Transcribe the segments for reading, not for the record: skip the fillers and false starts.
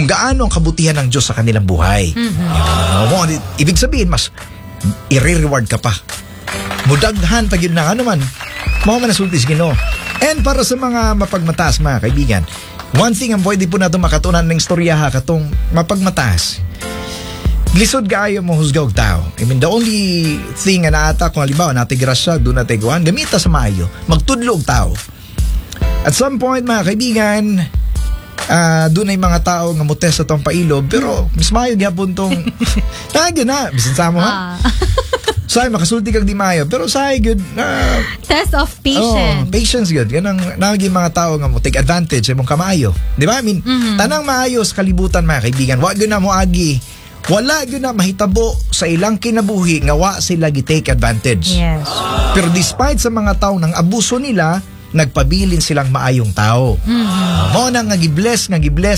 kung gaano ang kabutihan ng Diyos sa kanilang buhay. Ibig sabihin, mas i-reward ka pa. Mudaghan pag yun na man. Mga manasultis Ginoo. And para sa mga mapagmataas, mga kaibigan, one thing ang pwede po natin makatunan ng istorya katong mapagmataas. Lisod kaayo mo husgaw tao. I mean, the only thing na naata, kung halimbawa natin grasya, doon natin gawan, gamita sa maayo, magtudlo og tao. At some point, mga kaibigan, doon ay mga tao nga mutes sa tong pailob, pero mas maayo gyapon tong nagyan na, bisan sa mo ha. Say makasulti kag di maayo, pero say good test of patience. Patience good. Ganang nagi mga tao nga mo take advantage sa imong kamaayo. Di ba? I mean, tanang maayo sa kalibutan, mga kaibigan, wa gyud na mo agi. Wala yun na mahitabo sa ilang kinabuhi nga wa sila gi-take advantage. Yes. Pero despite sa mga tao ng abuso nila, nagpabilin silang maayong tao. Mo na nga gi-bless,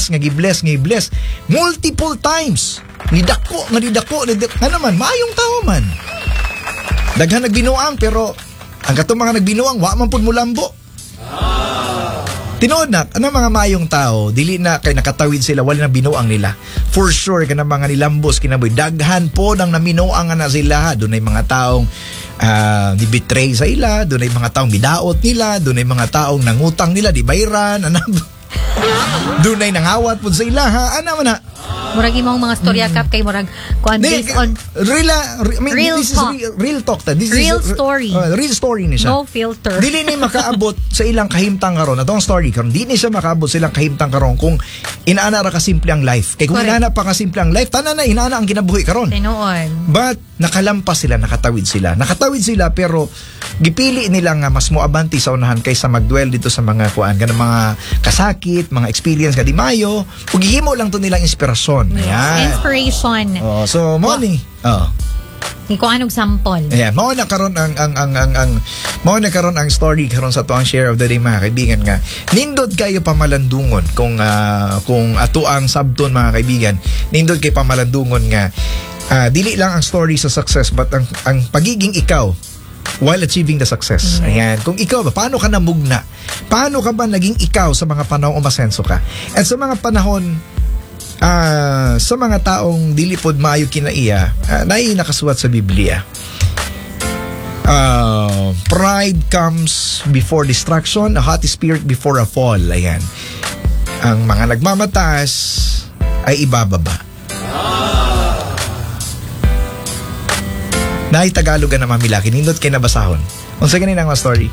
multiple times. Nidako. Ano man, maayong tao man. Daghan nagbinuang, pero ang katong mga nagbinuang, wa man pud mulambo. Tinood na, ano mga mayong tao, dili na kay nakatawid sila, wala na binuang nila. For sure, ka na mga nilambos, kinaboy, daghan po nang naminuang na sila. Doon ay mga taong ni-betray sa ila, doon ay mga taong bidaot nila, doon ay mga taong nangutang nila, di bayran, doon ay nangawat po sa ila, ha? Ano man ha? Murag imong mga storya kap kay murag kuan based on real talk. Real talk ta. This real is story. Real story ni siya. No filter. Dili ni makaabot sa ilang kahimtang karon. Atong story karon, di ni siya makaabot sa ilang kahimtang karon kung inaana ra ka simple ang life. Kay kung inaana pa ka simple ang life, tanan na inaana ang kinabuhi karon. Tinuon. But nakalampas sila, nakatawid sila pero gipili nila nga mas moabanti sa unahan kaysa magdwell dito sa mga kuan ganang mga kasakit, mga experience kadi mayo, ug gihimo lang to nilang inspirasyon. Ayan. Inspiration. So mo ni. Ikaw anong sample? Ayan, mao na karon ang story karon sa tuang share of the day, mga kaibigan, nga nindot kayo pamalandungon kung ato ang sabton, mga kaibigan, nindot kay pamalandungon nga dili lang ang story sa success but ang pagiging ikaw while achieving the success. Ayan, kung ikaw ba, paano ka namugna? Paano ka ba naging ikaw sa mga panahong umasenso ka? At sa mga panahon sa mga taong dilipod maayo kinaiya, naay nakasuwat sa Biblia. Pride comes before destruction, a haughty spirit before a fall. Ayan. Ang mga nagmamataas ay ibababa. Naay Tagalog na mamilaki, nindot kay nabasahon. Unsa ganin ang story?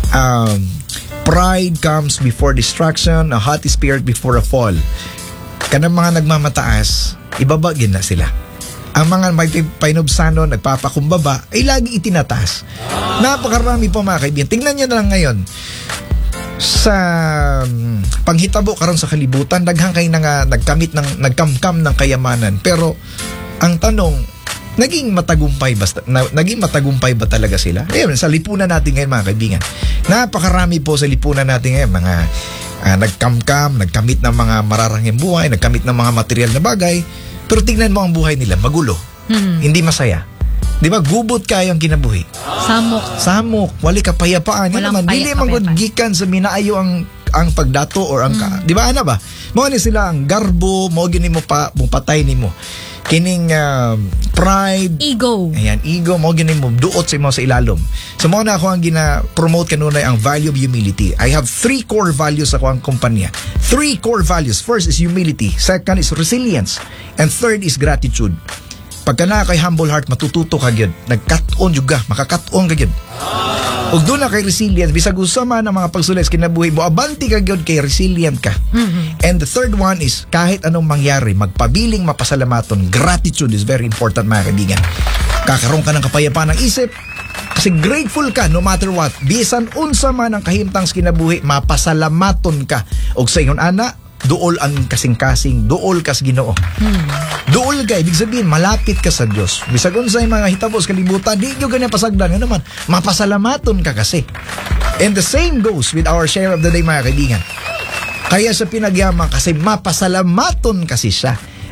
Pride comes before destruction, a haughty spirit before a fall. Kanang mga nagmamataas, ibabagin na sila. Ang mga may painubsano, nagpapakumbaba, ay lagi itinataas. Napakarami po, mga kaibigan. Tingnan nyo na lang ngayon. Sa panghitabo karon sa kalibutan, daghang kayo na nagkamkam ng kayamanan. Pero ang tanong, naging matagumpay ba talaga sila? Ayun, sa lipunan natin ngayon, mga kaibigan. Napakarami po sa lipunan natin ngayon, mga nagkamit ng mga mararanging buhay, nagkamit ng mga material na bagay, pero tignan mo ang buhay nila, magulo. Hindi masaya. Di ba? Gubot kayo ang kinabuhi. Samok. Wali kapayapaan. Yan naman, dili gikan sa minaayo ang pagdato or ang di ba, ano ba? Mo ni sila ang garbo, mo gini mo patay nimo. Kining pride, ego. Ayan, ego mo gini mo duot sa imo sa ilalom. So mo na ako ang gina-promote kanunay ang value of humility. I have 3 core values sa akong kumpanya. 3 core values. First is humility, second is resilience, and third is gratitude. Pagka na kay humble heart, matututo ka gyud. Nagkat-on juga, makaka-on ka gyud. Ug doon na kay resilience, bisag usa man ang mga pagsulis kinabuhi mo, abanti ka gyud kay resilient ka. And the third one is kahit anong mangyari, magpabiling mapasalamaton. Gratitude is very important, mga kaibigan. Kakaroon ka ng kapayapaan ng isip kasi grateful ka no matter what. Bisan unsa man ang kahimtang sa kinabuhi, mapasalamaton ka. Ug sa ingon ana, duol ang kasing-kasing, duol kas Ginoo. Duol ka, ibig sabihin malapit ka sa Dios. Bisag unsay mga hitabo sa kalibutan, di gyud ganyan pasagdan, ano man, mapasalamaton ka kasi. And the same goes with our share of the day, mga kaibigan. Kaya sa pinagyaman kasi mapasalamaton kasi siya.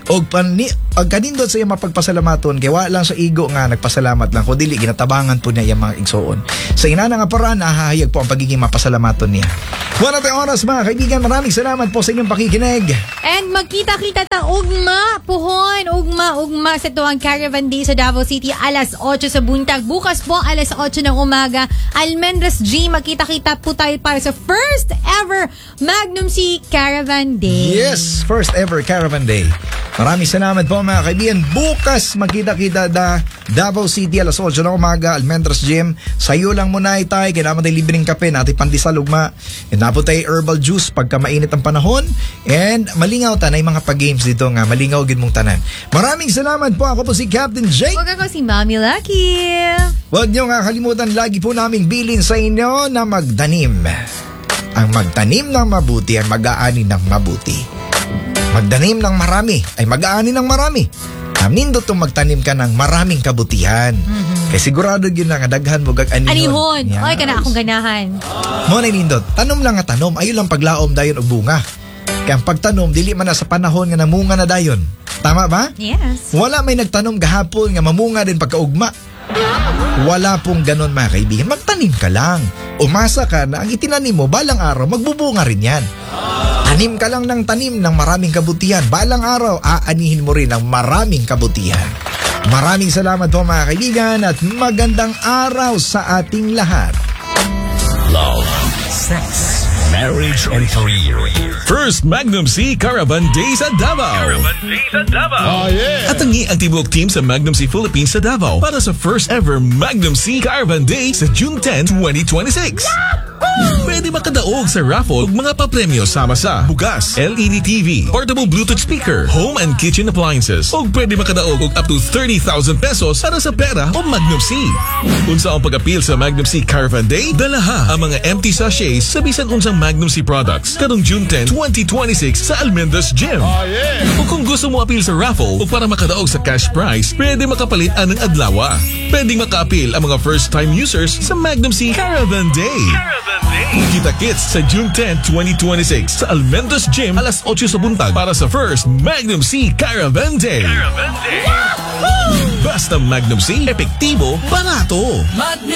og kanindot sa iyang mapagpasalamaton kay wa lang sa igo nga nagpasalamat lang kundi ginatabangan po niya iyang mga igsoon. Sa inana nga paraan nahahayag po ang pagiging mapasalamaton niya. Wala tayong oras mga kaibigan, maraming salamat po sa inyong pakikinig. And magkita-kita ta ugma puhon, ugma sa tuwang Caravan Day sa Davao City alas 8 sa buntag. Bukas po alas 8 ng umaga, Almendras G, magkita-kita po tayo para sa first ever Magnum C Caravan Day. Yes, first ever Caravan Day. Maraming salamat po mga kaibigan. Bukas magkita-kita da Davao City alas 8 ng umaga, Almendras Gym. Sayo lang muna tayo, kailangan tayo libreng kape, natin pandesal ugma. And napo tayo herbal juice pagka mainit ang panahon. And malingaw ta na yung mga pag-games dito nga, malingaw gid mong tanan. Maraming salamat po. Ako po si Captain Jake. Huwag ako si Mami Lucky. Huwag niyo nga kalimutan, lagi po naming bilin sa inyo na magtanim. Ang magtanim ng mabuti ay mag-aani ng mabuti. Magtanim ng marami ay mag-aani ng marami. Nindot itong magtanim ka ng maraming kabutihan. Kaya sigurado yun na nga daghan mo gag-anihon. Anihon. Oy, kana akong ganahan. Mo na nindot, tanom lang nga tanom. Ayun lang paglaom dayon og bunga. Kaya ang pagtanom, dili man na sa panahon nga namunga na dayon. Tama ba? Yes. Wala may nagtanom gahapon nga mamunga din pagkaugma. Wala pong ganon mga kaibigan. Magtanim ka lang. Umasa ka na ang itinanim mo, balang araw, magbubunga rin yan. Tanim ka lang ng tanim ng maraming kabutihan. Balang araw, aanihin mo rin ng maraming kabutihan. Maraming salamat po mga kaibigan at magandang araw sa ating lahat. Love, sex, marriage, and career. First Magnum C Caravan Day sa Davao. At tangi ang Tibok team sa Magnum C Philippines sa Davao para sa first ever Magnum C Caravan Day sa June 10, 2026. Pwede makadaog sa raffle ug mga papremyo sama sa bugas, LED TV, portable Bluetooth speaker, home and kitchen appliances. Ug pwede makadaog og up to 30,000 pesos para sa pera o Magnum C. Unsa ang pag-appeal sa Magnum C Caravan Day? Dalaha ang mga empty sachets sa bisan unsang Magnum C products kadong June 10, 2026 sa Almendras Gym. O kung gusto mo appeal sa raffle o para makadaog sa cash prize, pwede makapalit anang adlawa. Pwedeng maka-appeal ang mga first-time users sa Magnum C Caravan Day. Kita-kits sa June 10, 2026 sa Almendras Gym alas 8 sa buntag para sa first Magnum C Caravan Day. Basta Magnum C, epektibo, barato.